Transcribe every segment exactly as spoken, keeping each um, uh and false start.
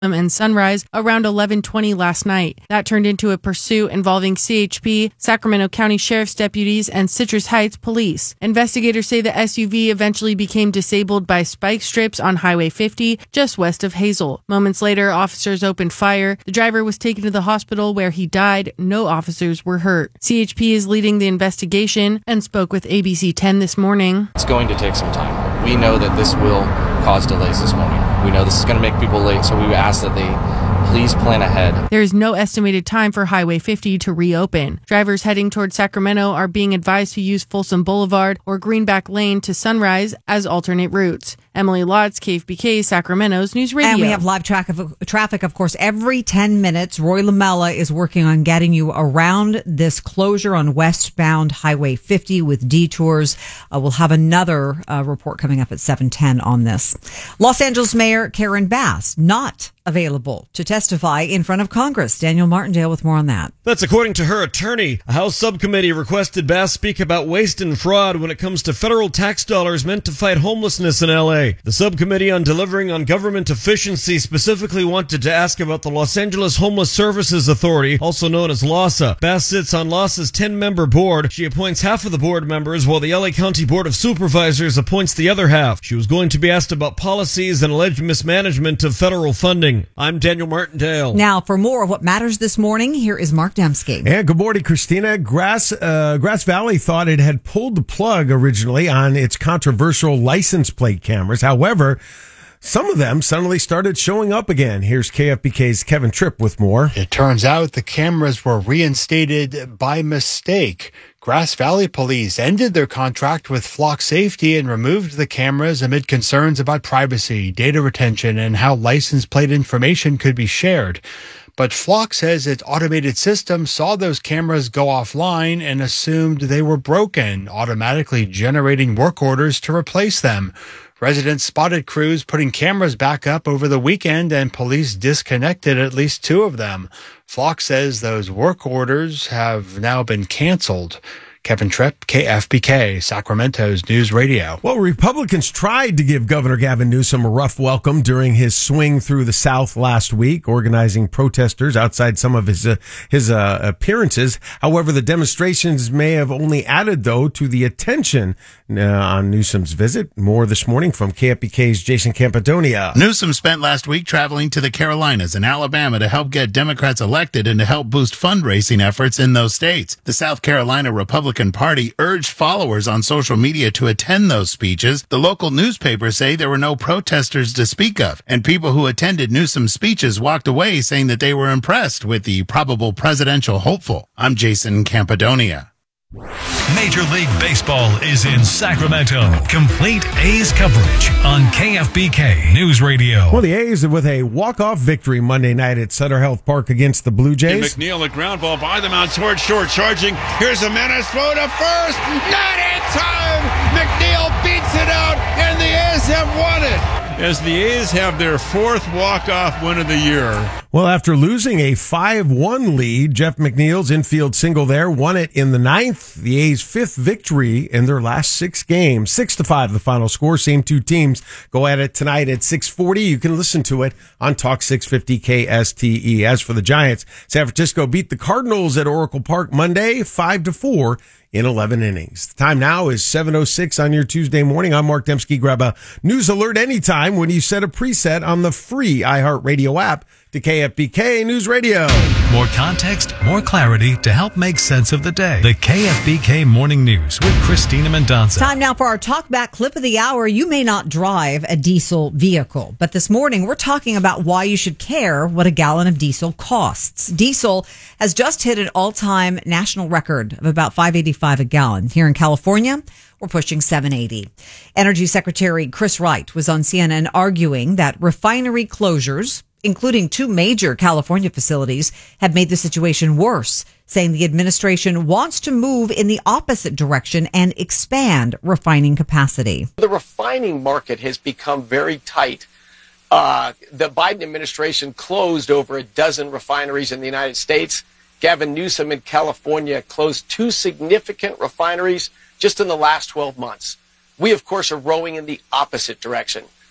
and Sunrise around eleven twenty last night. That turned into a pursuit involving C H P, Sacramento County Sheriff's deputies, and Citrus Heights police. Investigators say the S U V eventually became disabled by spike strips on Highway fifty, just west of Hazel. Moments later, officers opened fire. The driver was taken to the hospital where he died. No officers were hurt. C H P is leading the investigation and spoke with A B C ten this morning. It's going to take some time. We know that this will cause delays this morning. We know this is going to make people late, so we ask that they please plan ahead. There is no estimated time for Highway fifty to reopen. Drivers heading toward Sacramento are being advised to use Folsom Boulevard or Greenback Lane to Sunrise as alternate routes. Emily Lotz, K F B K, Sacramento's News Radio. And we have live track of, traffic, of course, every ten minutes. Roy Lamella is working on getting you around this closure on westbound Highway fifty with detours. Uh, we'll have another uh, report coming up at seven ten on this. Los Angeles Mayor Karen Bass not available to testify in front of Congress. Daniel Martindale with more on that. That's according to her attorney. A House subcommittee requested Bass speak about waste and fraud when it comes to federal tax dollars meant to fight homelessness in L A. The subcommittee on delivering on government efficiency specifically wanted to ask about the Los Angeles Homeless Services Authority, also known as LAHSA. Bass sits on LAHSA's ten-member board. She appoints half of the board members, while the L A County Board of Supervisors appoints the other half. She was going to be asked about policies and alleged mismanagement of federal funding. I'm Daniel Martindale. Now, for more of what matters this morning, here is Mark Dembski. And good morning, Christina. Grass, uh, Grass Valley thought it had pulled the plug originally on its controversial license plate cameras. However, some of them suddenly started showing up again. Here's K F B K's Kevin Tripp with more. It turns out the cameras were reinstated by mistake. Grass Valley Police ended their contract with Flock Safety and removed the cameras amid concerns about privacy, data retention, and how license plate information could be shared. But Flock says its automated system saw those cameras go offline and assumed they were broken, automatically generating work orders to replace them. Residents spotted crews putting cameras back up over the weekend, and police disconnected at least two of them. Flock says those work orders have now been canceled. Kevin Tripp, K F B K, Sacramento's News Radio. Well, Republicans tried to give Governor Gavin Newsom a rough welcome during his swing through the South last week, organizing protesters outside some of his uh, his uh, appearances. However, the demonstrations may have only added, though, to the attention uh, on Newsom's visit. More this morning from K F B K's Jason Campidonia. Newsom spent last week traveling to the Carolinas and Alabama to help get Democrats elected and to help boost fundraising efforts in those states. The South Carolina Republican Party urged followers on social media to attend those speeches. The local newspapers say there were no protesters to speak of, and people who attended Newsom's speeches walked away saying that they were impressed with the probable presidential hopeful. I'm Jason Campidonia. Major League Baseball is in Sacramento. Complete A's coverage on K F B K News Radio. Well, the A's with a walk-off victory Monday night at Sutter Health Park against the Blue Jays. And McNeil, a ground ball by the mound towards short, charging. Here's a menace throw to first. Not in time. McNeil beats it out, and the A's have won it. As the A's have their fourth walk-off win of the year. Well, after losing a five one lead, Jeff McNeil's infield single there won it in the ninth. The A's fifth victory in their last six games. Six to five, the final score. Same two teams go at it tonight at six forty. You can listen to it on Talk six fifty K S T E. As for the Giants, San Francisco beat the Cardinals at Oracle Park Monday, five to four. In eleven innings. The time now is seven oh six on your Tuesday morning. I'm Mark Dembski. Grab a news alert anytime when you set a preset on the free iHeartRadio app to K F B K News Radio. More context, more clarity to help make sense of the day. The K F B K Morning News with Christina Mendonca. Time now for our talkback clip of the hour. You may not drive a diesel vehicle, but this morning we're talking about why you should care what a gallon of diesel costs. Diesel has just hit an all-time national record of about five eighty-five a gallon. Here in California, we're pushing seven eighty. Energy Secretary Chris Wright was on C N N arguing that refinery closures, including two major California facilities, have made the situation worse, saying the administration wants to move in the opposite direction and expand refining capacity. The refining market has become very tight. Uh, the Biden administration closed over a dozen refineries in the United States. Gavin Newsom in California closed two significant refineries just in the last twelve months. We, of course, are rowing in the opposite direction.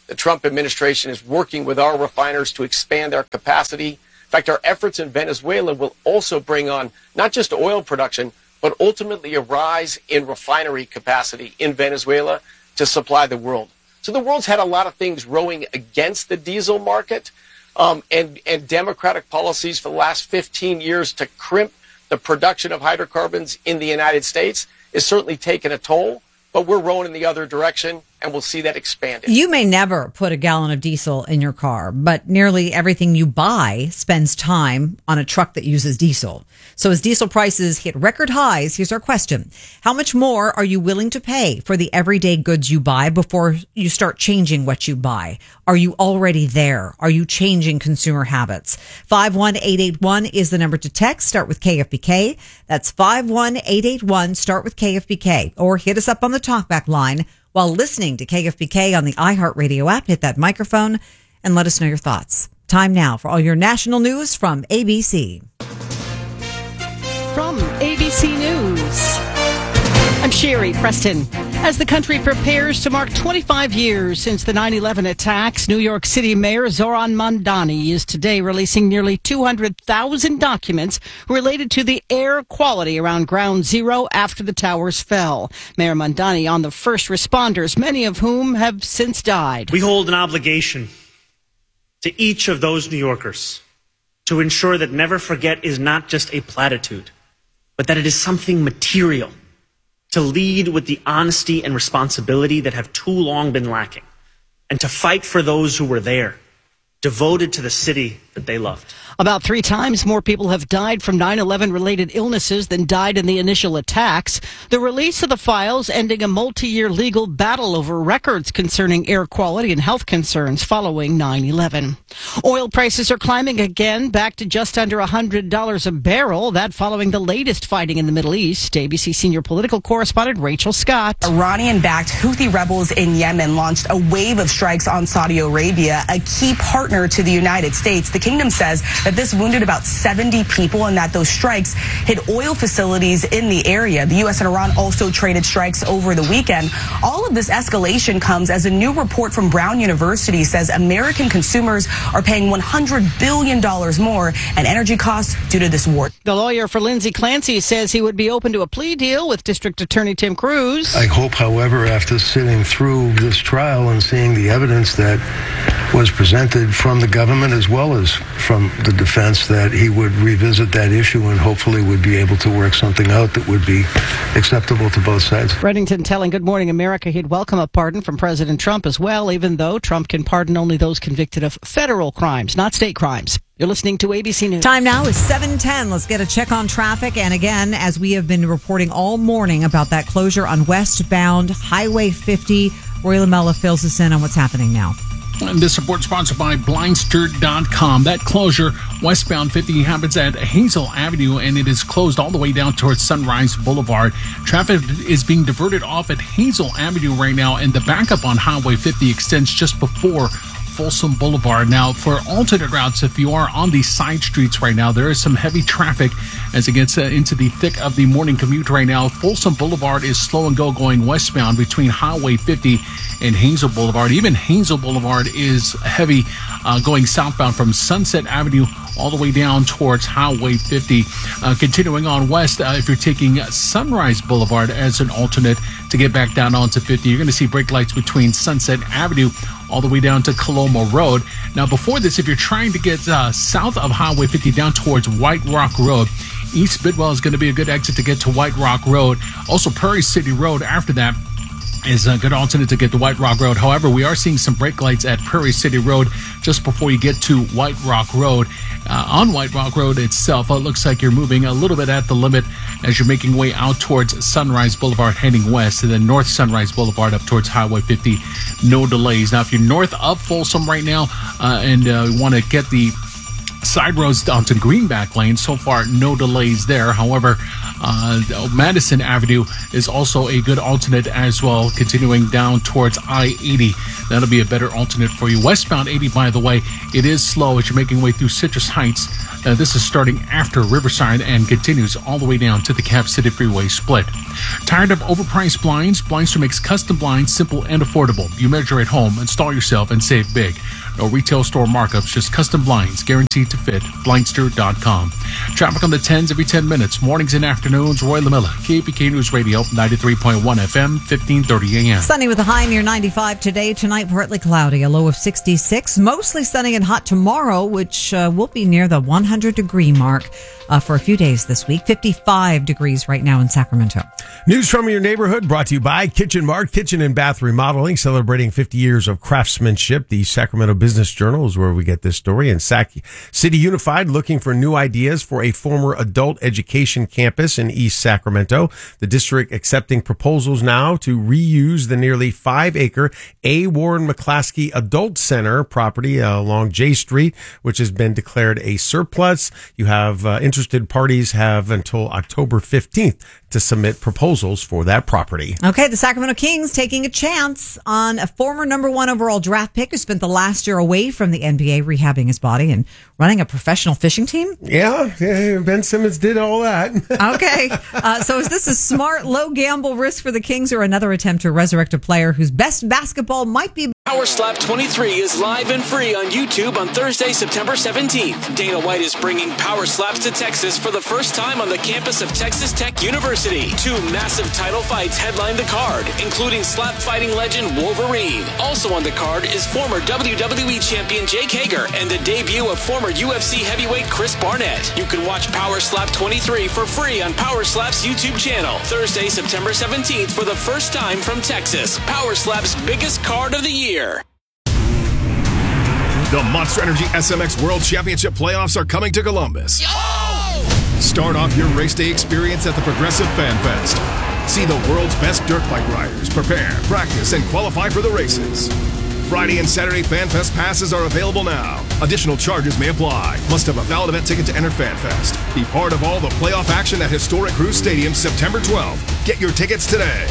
The Trump administration is working with our refiners to expand their capacity. In fact, our efforts in Venezuela will also bring on not just oil production, but ultimately a rise in refinery capacity in Venezuela to supply the world. So the world's had a lot of things rowing against the diesel market, um, and, and Democratic policies for the last fifteen years to crimp the production of hydrocarbons in the United States is certainly taking a toll, but we're rowing in the other direction, and we'll see that expanded. You may never put a gallon of diesel in your car, but nearly everything you buy spends time on a truck that uses diesel. So as diesel prices hit record highs, here's our question. How much more are you willing to pay for the everyday goods you buy before you start changing what you buy? Are you already there? Are you changing consumer habits? five one eight eight one is the number to text. Start with K F B K. That's five one eight eight one. Start with K F B K. Or hit us up on the talkback line while listening to K F B K on the iHeartRadio app. Hit that microphone and let us know your thoughts. Time now for all your national news from A B C. From A B C News, I'm Sherry Preston. As the country prepares to mark twenty-five years since the nine eleven attacks, New York City Mayor Zohran Mamdani is today releasing nearly two hundred thousand documents related to the air quality around Ground Zero after the towers fell. Mayor Mamdani on the first responders, many of whom have since died. We hold an obligation to each of those New Yorkers to ensure that never forget is not just a platitude, but that it is something material, to lead with the honesty and responsibility that have too long been lacking, and to fight for those who were there, devoted to the city that they loved. About three times more people have died from nine eleven related illnesses than died in the initial attacks. The release of the files ending a multi-year legal battle over records concerning air quality and health concerns following nine eleven. Oil prices are climbing again, back to just under one hundred dollars a barrel. That following the latest fighting in the Middle East. A B C senior political correspondent Rachel Scott. Iranian-backed Houthi rebels in Yemen launched a wave of strikes on Saudi Arabia, a key partner to the United States. The kingdom says that this wounded about seventy people and that those strikes hit oil facilities in the area. The U S and Iran also traded strikes over the weekend. All of this escalation comes as a new report from Brown University says American consumers are paying one hundred billion dollars more in energy costs due to this war. The lawyer for Lindsey Clancy says he would be open to a plea deal with District Attorney Tim Cruz. I hope, however, after sitting through this trial and seeing the evidence that was presented from the government as well as from the defense, that he would revisit that issue and hopefully would be able to work something out that would be acceptable to both sides. Reddington telling Good Morning America he'd welcome a pardon from President Trump as well, even though Trump can pardon only those convicted of federal crimes, not state crimes. You're listening to A B C News. Time now is seven ten. Let's get a check on traffic. And again, as we have been reporting all morning about that closure on westbound Highway fifty, Roy Lamella fills us in on what's happening now. And this report sponsored by Blindster dot com. That closure, westbound fifty, happens at Hazel Avenue, and it is closed all the way down towards Sunrise Boulevard. Traffic is being diverted off at Hazel Avenue right now, and the backup on Highway fifty extends just before Folsom Boulevard. Now, for alternate routes, if you are on the side streets right now, there is some heavy traffic as it gets uh, into the thick of the morning commute right now. Folsom Boulevard is slow and go going westbound between Highway fifty and Hazel Boulevard. Even Hazel Boulevard is heavy uh, going southbound from Sunset Avenue all the way down towards Highway fifty. Uh, continuing on west, uh, if you're taking Sunrise Boulevard as an alternate to get back down onto fifty, you're going to see brake lights between Sunset Avenue all the way down to Coloma Road. Now, before this, if you're trying to get uh, south of Highway fifty down towards White Rock Road, East Bidwell is going to be a good exit to get to White Rock Road. Also, Prairie City Road after that is a good alternate to get to White Rock Road. However, we are seeing some brake lights at Prairie City Road just before you get to White Rock Road. Uh, on White Rock Road itself, it looks like you're moving a little bit at the limit as you're making way out towards Sunrise Boulevard heading west, and then North Sunrise Boulevard up towards Highway fifty. No delays. Now, if you're north of Folsom right now uh, and uh, want to get the side roads down to Greenback Lane, so far no delays there. However, Uh, Madison Avenue is also a good alternate as well, continuing down towards I eighty. That'll be a better alternate for you. Westbound eighty, by the way, it is slow as you're making your way through Citrus Heights. Uh, this is starting after Riverside and continues all the way down to the Cap City Freeway split. Tired of overpriced blinds? Blindster makes custom blinds simple and affordable. You measure at home, install yourself, and save big. No retail store markups, just custom blinds guaranteed to fit. Blindster dot com. Traffic on the tens every ten minutes. Mornings and afternoons. Roy LaMilla, K F B K News Radio, ninety-three point one F M, fifteen thirty A M. Sunny with a high near ninety-five today. Tonight, partly cloudy, a low of sixty-six. Mostly sunny and hot tomorrow, which uh, will be near the one hundred degree mark uh, for a few days this week. fifty-five degrees right now in Sacramento. News from your neighborhood brought to you by Kitchen Mart, Kitchen and Bath Remodeling, celebrating fifty years of craftsmanship. The Sacramento Business Journal is where we get this story. And Sac City Unified looking for new ideas for a former adult education campus in East Sacramento. The district accepting proposals now to reuse the nearly five acre A. Warren McClaskey Adult Center property uh, along J Street, which has been declared a surplus. You have uh, interested parties have until October fifteenth to submit proposals for that property. Okay, the Sacramento Kings taking a chance on a former number one overall draft pick who spent the last year away from the N B A rehabbing his body and running a professional fishing team. Yeah, yeah Ben Simmons did all that. Okay, uh, so is this a smart, low gamble risk for the Kings or another attempt to resurrect a player whose best basketball might be... Power Slap twenty-three is live and free on YouTube on Thursday, September seventeenth. Dana White is bringing Power Slaps to Texas for the first time on the campus of Texas Tech University. Two massive title fights headline the card, including slap fighting legend Wolverine. Also on the card is former W W E champion Jake Hager and the debut of former U F C heavyweight Chris Barnett. You can watch Power Slap twenty-three for free on Power Slap's YouTube channel. Thursday, September seventeenth for the first time from Texas. Power Slap's biggest card of the year. The Monster Energy S M X World Championship playoffs are coming to Columbus. Yo! Start off your race day experience at the Progressive Fan Fest. See the world's best dirt bike riders prepare, practice, and qualify for the races. Friday and Saturday Fan Fest passes are available now. Additional charges may apply. Must have a valid event ticket to enter Fan Fest. Be part of all the playoff action at historic Cruz Stadium September twelfth. Get your tickets today.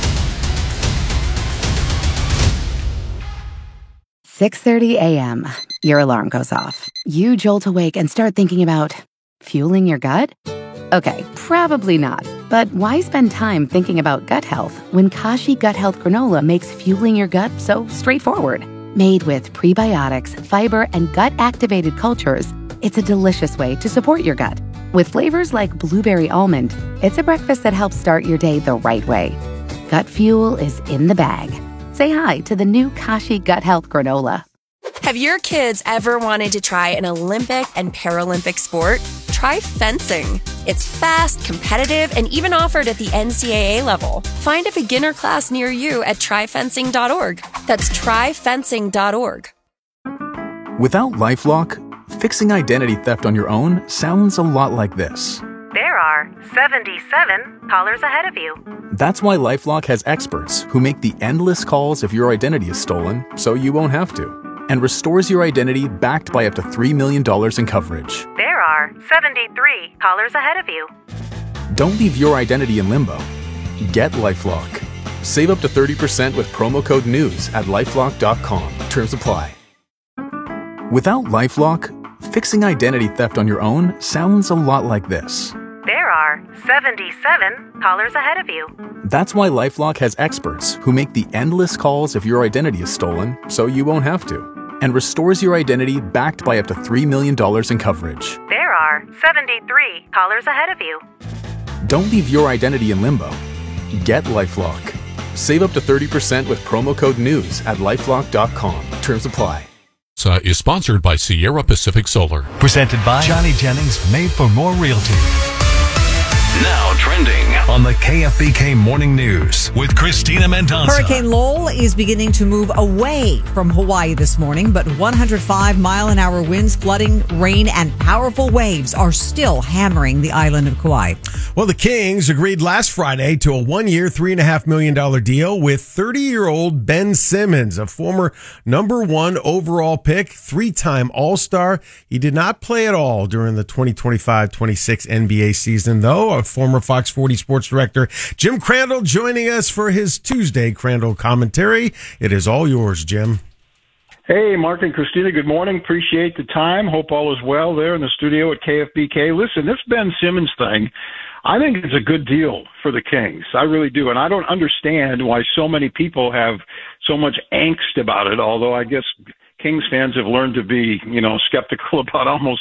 six thirty a.m. Your alarm goes off. You jolt awake and start thinking about fueling your gut? Okay, probably not. But why spend time thinking about gut health when Kashi Gut Health Granola makes fueling your gut so straightforward? Made with prebiotics, fiber, and gut-activated cultures, it's a delicious way to support your gut. With flavors like blueberry almond, it's a breakfast that helps start your day the right way. Gut fuel is in the bag. Say hi to the new Kashi Gut Health Granola. Have your kids ever wanted to try an Olympic and Paralympic sport? Try fencing. It's fast, competitive, and even offered at the N C double A level. Find a beginner class near you at try fencing dot org. That's try fencing dot org. Without LifeLock, fixing identity theft on your own sounds a lot like this. There are seventy-seven callers ahead of you. That's why LifeLock has experts who make the endless calls if your identity is stolen so you won't have to, and restores your identity backed by up to three million dollars in coverage. There are seventy-three callers ahead of you. Don't leave your identity in limbo. Get LifeLock. Save up to thirty percent with promo code NEWS at lifelock dot com. Terms apply. Without LifeLock, fixing identity theft on your own sounds a lot like this. There are seventy-seven callers ahead of you. That's why LifeLock has experts who make the endless calls if your identity is stolen so you won't have to, and restores your identity backed by up to three million dollars in coverage. There are seventy-three callers ahead of you. Don't leave your identity in limbo. Get LifeLock. Save up to thirty percent with promo code NEWS at lifelock dot com. Terms apply. Uh, is sponsored by Sierra Pacific Solar. Presented by Johnny Jennings, made for more realty. Now trending on the K F B K Morning News with Christina Mendonça. Hurricane Lowell is beginning to move away from Hawaii this morning, but one hundred five mile an hour winds, flooding, rain, and powerful waves are still hammering the island of Kauai. Well, the Kings agreed last Friday to a one-year, three and a half million dollar deal with thirty-year-old Ben Simmons, a former number one overall pick, three-time All-Star. He did not play at all during the twenty twenty-five twenty-six N B A season, though. have former Fox forty sports director Jim Crandall joining us for his Tuesday Crandall commentary. It is all yours, Jim. Hey, Mark and Christina, good morning. Appreciate the time. Hope all is well there in the studio at K F B K. Listen, this Ben Simmons thing, I think it's a good deal for the Kings. I really do. And I don't understand why so many people have so much angst about it, although I guess Kings fans have learned to be, you know, skeptical about almost